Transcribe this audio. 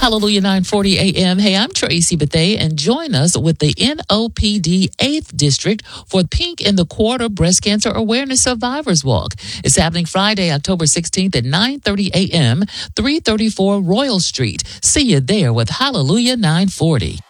Hallelujah 940 AM. Hey, I'm Tracy Bethea, and join us with the NOPD 8th District for Pink in the Quarter Breast Cancer Awareness Survivors Walk. It's happening Friday, October 16th at 9:30 a.m., 334 Royal Street. See you there with Hallelujah 940.